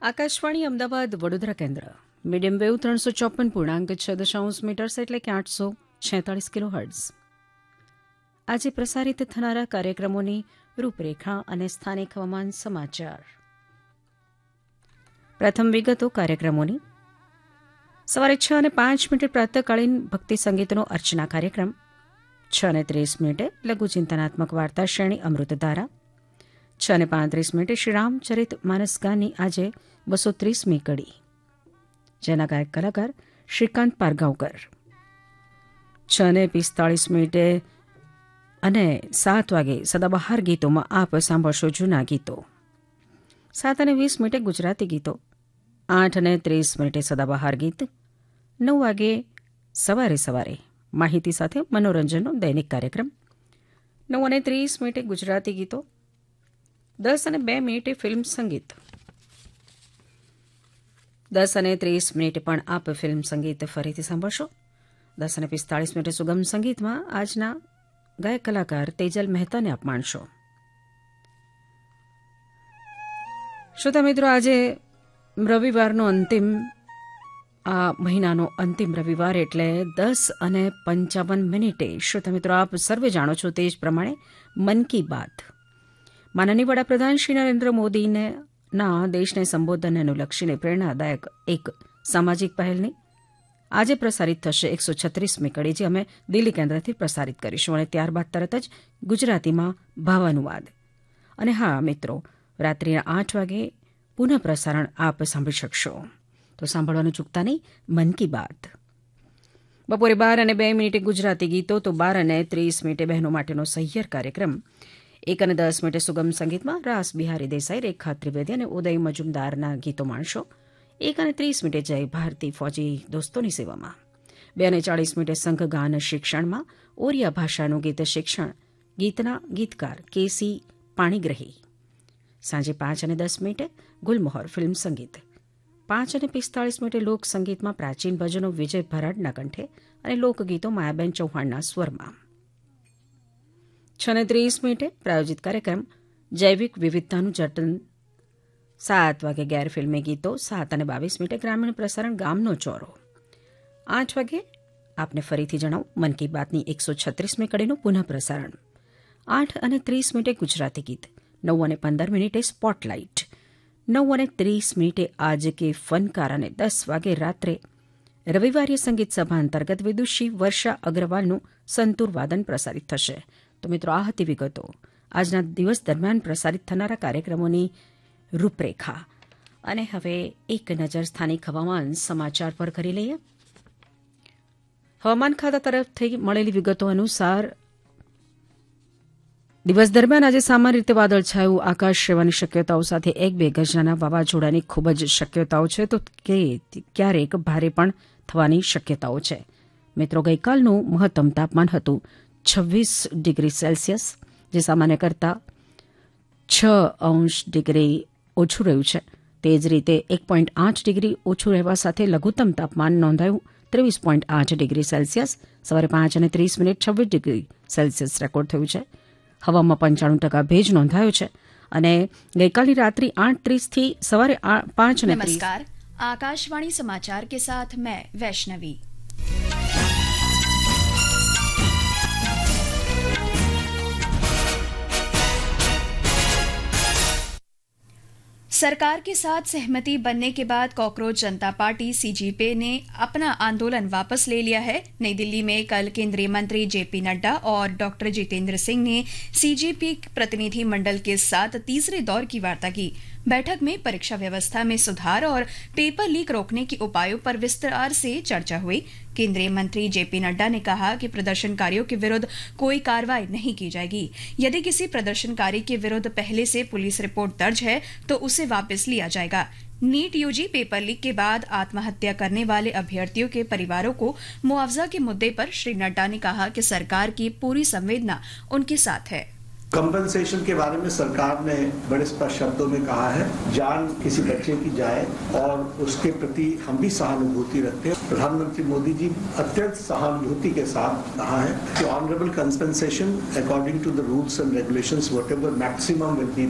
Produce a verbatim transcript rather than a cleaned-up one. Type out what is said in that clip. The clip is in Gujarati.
આકાશવાણી અમદાવાદ વડોદરા કેન્દ્ર મીડિયમ વેવ ત્રણસો ચોપન પૂર્ણાંક છ દશાંશ મીટર્સ એટલે કે આઠસો છેતાળીસ કિલો હર્ટ્ઝ. આજે પ્રસારિત થનારા કાર્યક્રમોની રૂપરેખા અને સ્થાનિક હવામાન સમાચાર. પ્રથમ વિગતો કાર્યક્રમોની. સવારે છ અને પાંચ મિનિટે પ્રાતઃકાલીન ભક્તિ સંગીતનો અર્ચના કાર્યક્રમ. છ અને ત્રીસ મિનિટે લઘુ ચિંતનાત્મક વાર્તા શ્રેણી અમૃતધારા. છ અને પાંત્રીસ મિનિટે શ્રી રામચરિત માનસ ગાનની આજે બસો ત્રીસમી કડી, જેના ગાયક કલાકાર શ્રીકાંત પારગાંવકર. છ અને પિસ્તાળીસ મિનિટે અને સાત વાગે સદાબહાર ગીતોમાં આપ સાંભળશો જૂના ગીતો. સાત અને વીસ મિનિટે ગુજરાતી ગીતો. આઠ અને ત્રીસ મિનિટે સદાબહાર ગીત. નવ વાગે સવારે સવારે માહિતી સાથે મનોરંજનનો દૈનિક કાર્યક્રમ. નવ અને ત્રીસ મિનિટે ગુજરાતી ગીતો. દસ અને બે મિનિટે ફિલ્મ સંગીત. દસ અને ત્રીસ મિનિટે પણ આપ ફિલ્મ સંગીત ફરીથી સાંભળશો. દસ અને પિસ્તાળીસ મિનિટે સુગમ સંગીતમાં આજના ગાયક કલાકાર તેજલ મહેતાને આપ માણશો. શ્રોતા મિત્રો, આજે રવિવારનો અંતિમ આ મહિનાનો અંતિમ રવિવાર એટલે દસ અને પંચાવન મિનિટે શ્રોતા મિત્રો આપ સર્વે જાણો છો તે જ પ્રમાણે મન કી બાત માનનીય વડાપ્રધાન શ્રી નરેન્દ્ર મોદીને ના દેશને સંબોધનને અનુલક્ષીને પ્રેરણાદાયક એક સામાજિક પહેલની આજે પ્રસારિત થશે એકસો છત્રીસમી કડી, જે અમે દિલ્હી કેન્દ્રથી પ્રસારિત કરીશું અને ત્યારબાદ તરત જ ગુજરાતીમાં ભાવાનુવાદ. અને હા મિત્રો, રાત્રિના આઠ વાગે પુનઃ પ્રસારણ આપ સાંભળી શકશો. તો સાંભળવાનું ચૂકતા નહીં મન કી બાત. બપોરે બાર અને બે મિનિટે ગુજરાતી ગીતો, તો બાર અને ત્રીસ મિનિટે બહેનો માટેનો સહિયર કાર્યક્રમ. એક અને દસ મિનિટે સુગમ સંગીતમાં રાસ બિહારી દેસાઈ, રેખા ત્રિવેદી અને ઉદય મજુમદારના ગીતો માણશો. એક અને ત્રીસ મિનિટે જય ભારતી ફોજી દોસ્તોની સેવામાં. બે અને ચાળીસ મિનિટે સંઘ ગાન શિક્ષણમાં ઓરિયા ભાષાનું ગીત શિક્ષણ, ગીતના ગીતકાર કેસી પાણીગ્રહી. સાંજે પાંચ અને દસ મિનિટે ગુલમોહર ફિલ્મ સંગીત. પાંચ અને પિસ્તાળીસ મિનિટે લોક સંગીતમાં પ્રાચીન ભજનો વિજય ભરાડના કંઠે અને લોકગીતો માયાબેન ચૌહાણના સ્વરમાં. છ અને ત્રીસ મિનિટે પ્રાયોજિત કાર્યક્રમ જૈવિક વિવિધતાનું જતન. સાત વાગે ગેર ફિલ્મી ગીતો. સાત અને બાવીસ મિનિટે ગ્રામીણ પ્રસારણ ગામનો ચોરો. આઠ વાગે આપને ફરીથી જણાવું મન કી બાતની એકસો છત્રીસમી કડીનું પુનઃ પ્રસારણ. આઠ અને ત્રીસ મિનિટે ગુજરાતી ગીત. નવ અને પંદર મિનિટે સ્પોટલાઇટ. નવ અને ત્રીસ મિનિટે આજ કે ફનકાર અને દસ વાગે રાત્રે રવિવારીય સંગીત સભા અંતર્ગત વિદુષી વર્ષા અગ્રવાલનું સંતૂર વાદન પ્રસારિત થશે. તો મિત્રો, આ હતી વિગતો આજના દિવસ દરમિયાન પ્રસારિત થનારા કાર્યક્રમોની રૂપરેખા. અને હવે એક નજર સ્થાનિક હવામાન સમાચાર પર કરી લઈએ. હવામાન ખાતા તરફથી મળેલી વિગતો અનુસાર દિવસ દરમિયાન આજે સામાન્ય રીતે વાદળછાયું આકાશ રહેવાની શક્યતાઓ સાથે એક બે ગજના વાવાઝોડાની ખૂબ જ શક્યતાઓ છે, તો કે ક્યારેક ભારે પણ થવાની શક્યતાઓ છે. મિત્રો, ગઈકાલનું મહત્તમ તાપમાન હતું છવ્વીસ ડિગ્રી સેલ્સિયસ, જે સામાન્ય કરતાં છ અંશ ડિગ્રી ઓછું રહ્યું છે. તે જ રીતે એક પોઈન્ટ આઠ ડિગ્રી ઓછું રહેવા સાથે લઘુત્તમ તાપમાન નોંધાયું ત્રેવીસ પોઈન્ટ આઠ ડિગ્રી સેલ્સિયસ. સવારે પાંચ અને ત્રીસ મિનિટ છવ્વીસ ડિગ્રી સેલ્સિયસ રેકોર્ડ થયું છે. હવામાં પંચાણું ટકા ભેજ નોંધાયો છે. અને ગઈકાલની રાત્રિ આઠ ત્રીસથી સવારે પાંચ અને નમસ્કાર, आकाशवाणी समाचार के साथ मैं वैष्णवी. सरकार के साथ सहमति बनने के बाद कॉकरोच जनता पार्टी सीजेपी ने अपना आंदोलन वापस ले लिया है. नई दिल्ली में कल केंद्रीय मंत्री जेपी नड्डा और डॉक्टर जितेंद्र सिंह ने सीजेपी प्रतिनिधि मंडल के साथ तीसरे दौर की वार्ता की. बैठक में परीक्षा व्यवस्था में सुधार और पेपर लीक रोकने के उपायों पर विस्तार से चर्चा हुई. केंद्रीय मंत्री जेपी नड्डा ने कहा कि प्रदर्शनकारियों के विरुद्ध कोई कार्रवाई नहीं की जाएगी. यदि किसी प्रदर्शनकारी के विरुद्ध पहले से पुलिस रिपोर्ट दर्ज है तो उसे वापस लिया जाएगा. नीट यूजी पेपर लीक के बाद आत्महत्या करने वाले अभ्यर्थियों के परिवारों को मुआवजा के मुद्दे पर श्री नड्डा ने कहा कि सरकार की पूरी संवेदना उनके साथ है. कंपनसेशन के बारे में सरकार ने बड़े स्पष्ट शब्दों में कहा है, जान किसी बच्चे की जाए और उसके प्रति हम भी सहानुभूति रखते हैं. प्रधानमंत्री मोदी जी अत्यंत सहानुभूति के साथ कहा है कि honourable compensation according to the rules and regulations whatever maximum will be